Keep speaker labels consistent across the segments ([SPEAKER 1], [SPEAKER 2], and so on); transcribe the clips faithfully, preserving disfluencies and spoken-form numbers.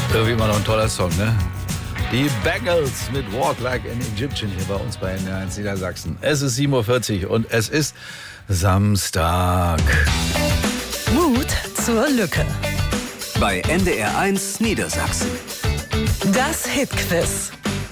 [SPEAKER 1] Irgendwie immer noch ein toller Song, ne? Die Bengals mit Walk Like an Egyptian hier bei uns bei N D R eins Niedersachsen. Es ist sieben Uhr vierzig und es ist Samstag.
[SPEAKER 2] Mut zur Lücke.
[SPEAKER 3] Bei N D R eins Niedersachsen.
[SPEAKER 2] Das Hitquiz.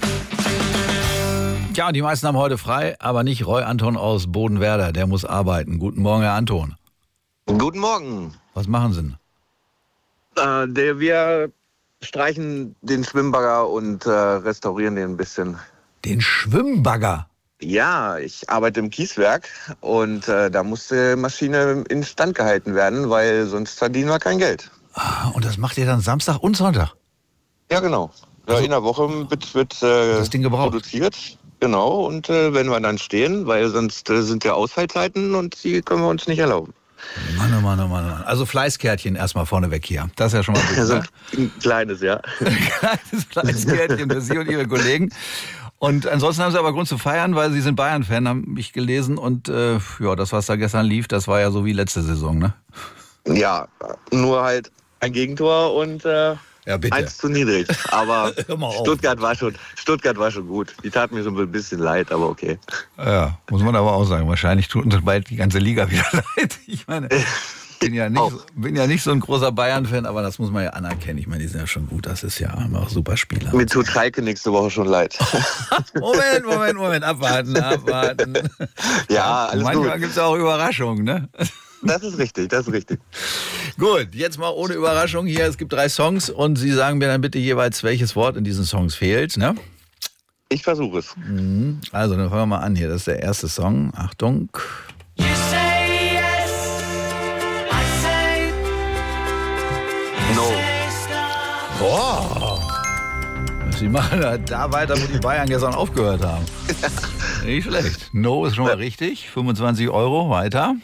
[SPEAKER 1] Tja, die meisten haben heute frei, aber nicht Roy Anton aus Bodenwerder. Der muss arbeiten. Guten Morgen, Herr Anton.
[SPEAKER 4] Guten Morgen.
[SPEAKER 1] Was machen Sie denn?
[SPEAKER 4] Äh, der, wir streichen den Schwimmbagger und äh, restaurieren den ein bisschen.
[SPEAKER 1] Den Schwimmbagger?
[SPEAKER 4] Ja, ich arbeite im Kieswerk und äh, da muss die Maschine instand gehalten werden, weil sonst verdienen wir kein Geld.
[SPEAKER 1] Ah, und das macht ihr dann Samstag und Sonntag?
[SPEAKER 4] Ja, genau. Ja, in der Woche wird, wird äh,
[SPEAKER 1] das Ding gebraucht.
[SPEAKER 4] produziert. Genau, und äh, wenn wir dann stehen, weil sonst äh, sind ja Ausfallzeiten und die können wir uns nicht erlauben.
[SPEAKER 1] Mann, oh Mann, oh Mann, oh Mann. Also Fleißkärtchen erstmal vorneweg hier. Das ist ja schon mal gut.
[SPEAKER 4] Also
[SPEAKER 1] Ne?
[SPEAKER 4] ein kleines, ja.
[SPEAKER 1] Ein kleines Fleißkärtchen für Sie und Ihre Kollegen. Und ansonsten haben Sie aber Grund zu feiern, weil Sie sind Bayern-Fan, haben mich gelesen. Und äh, ja, das, was da gestern lief, das war ja so wie letzte Saison, ne?
[SPEAKER 4] Ja, nur halt ein Gegentor und äh,
[SPEAKER 1] Ja, bitte.
[SPEAKER 4] eins zu niedrig. Aber
[SPEAKER 1] Hör mal auf.
[SPEAKER 4] Stuttgart war schon, Stuttgart war schon gut. Die tat mir so ein bisschen leid, aber okay.
[SPEAKER 1] Ja, muss man aber auch sagen. Wahrscheinlich tut uns bald die ganze Liga wieder leid. Ich meine, bin ja nicht, so, bin ja nicht so ein großer Bayern-Fan, aber das muss man ja anerkennen. Ich meine, die sind ja schon gut. Das ist ja immer auch super Spieler.
[SPEAKER 4] Mir tut Schalke nächste Woche schon leid.
[SPEAKER 1] Moment, Moment, Moment. Abwarten, abwarten.
[SPEAKER 4] Ja, alles
[SPEAKER 1] Manchmal
[SPEAKER 4] gut.
[SPEAKER 1] gibt es auch Überraschungen, ne?
[SPEAKER 4] Das ist richtig, das ist richtig.
[SPEAKER 1] Gut, jetzt mal ohne Überraschung hier. Es gibt drei Songs und Sie sagen mir dann bitte jeweils, welches Wort in diesen Songs fehlt, ne?
[SPEAKER 4] Ich versuche es.
[SPEAKER 1] Mhm. Also, dann fangen wir mal an hier. Das ist der erste Song. Achtung.
[SPEAKER 5] You say yes, I say
[SPEAKER 4] No.
[SPEAKER 1] Boah. Sie machen da weiter, wo die Bayern gestern aufgehört haben. Nicht schlecht. No ist schon mal richtig. fünfundzwanzig Euro. Weiter.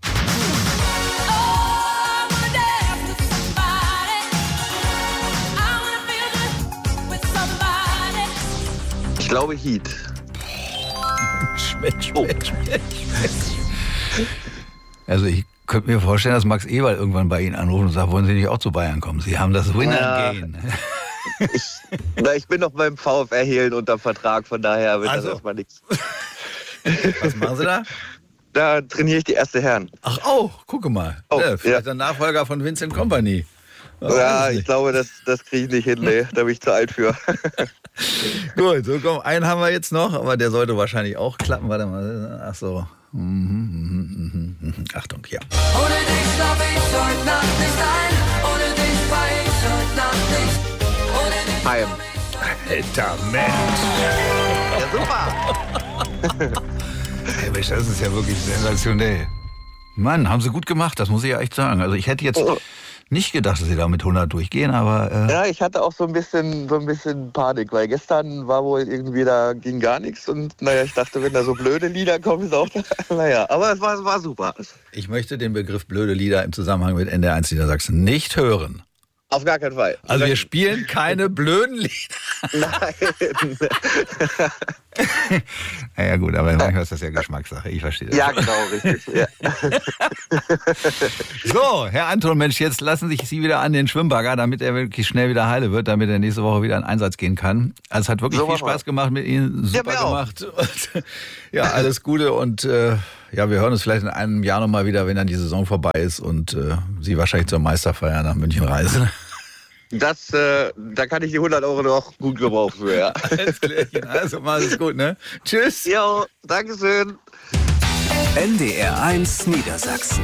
[SPEAKER 4] Ich glaube Heat.
[SPEAKER 1] Mensch, Mensch, Mensch, Mensch. Also ich könnte mir vorstellen, dass Max Eberl irgendwann bei Ihnen anruft und sagt, wollen Sie nicht auch zu Bayern kommen? Sie haben das Winner-Gehen.
[SPEAKER 4] Ja. Ich, na, ich bin noch beim VfR Hehlen unter Vertrag, von daher wird
[SPEAKER 1] Also.
[SPEAKER 4] das erstmal nichts.
[SPEAKER 1] Was machen Sie da?
[SPEAKER 4] Da trainiere ich die erste Herren.
[SPEAKER 1] Ach, oh, gucke mal.
[SPEAKER 4] Oh,
[SPEAKER 1] ja, vielleicht
[SPEAKER 4] ja.
[SPEAKER 1] der Nachfolger von Vincent Kompany.
[SPEAKER 4] Ja, ich glaube, das, das kriege ich nicht hin, nee. Da bin ich zu alt für.
[SPEAKER 1] Gut, so komm, einen haben wir jetzt noch, aber der sollte wahrscheinlich auch klappen. Warte mal, ach so. Mhm, mhm, mhm, mhm. Achtung, ja.
[SPEAKER 5] Ohne dich schlaf ich heute Nacht nicht ein. Ohne dich fahr ich heute Nacht nicht. Ohne dich
[SPEAKER 4] Heim.
[SPEAKER 1] Alter Mensch.
[SPEAKER 4] Ja, super.
[SPEAKER 1] Hey, Mensch, das ist ja wirklich sensationell. Mann, haben Sie gut gemacht, das muss ich ja echt sagen. Also ich hätte jetzt nicht gedacht, dass Sie da mit hundert durchgehen, aber... Äh
[SPEAKER 4] Ja, ich hatte auch so ein bisschen, so ein bisschen Panik, weil gestern war wohl irgendwie, da ging gar nichts und naja, ich dachte, wenn da so blöde Lieder kommen, ist auch, naja, aber es war, es war super.
[SPEAKER 1] ich möchte den Begriff blöde Lieder im Zusammenhang mit N D R eins Niedersachsen nicht hören.
[SPEAKER 4] Auf gar keinen Fall.
[SPEAKER 1] Also wir spielen keine blöden Lieder.
[SPEAKER 4] Nein.
[SPEAKER 1] Naja gut, aber manchmal ist das ja Geschmackssache, ich verstehe das.
[SPEAKER 4] Ja, genau, richtig. Ja.
[SPEAKER 1] So, Herr Anton, Mensch, jetzt lassen sich Sie wieder an den Schwimmbagger, damit er wirklich schnell wieder heile wird, damit er nächste Woche wieder in Einsatz gehen kann. Also es hat wirklich
[SPEAKER 4] So
[SPEAKER 1] viel
[SPEAKER 4] machen wir.
[SPEAKER 1] Spaß gemacht mit Ihnen, super
[SPEAKER 4] mir auch.
[SPEAKER 1] gemacht. Und, ja, alles Gute und äh, ja, wir hören uns vielleicht in einem Jahr nochmal wieder, wenn dann die Saison vorbei ist und äh, Sie wahrscheinlich zur Meisterfeier nach München reisen.
[SPEAKER 4] Das, äh, da kann ich die hundert Euro noch gut gebrauchen für, ja.
[SPEAKER 1] Alles klärchen, also mal alles gut, ne? Tschüss.
[SPEAKER 4] Jo, Dankeschön.
[SPEAKER 3] N D R eins Niedersachsen.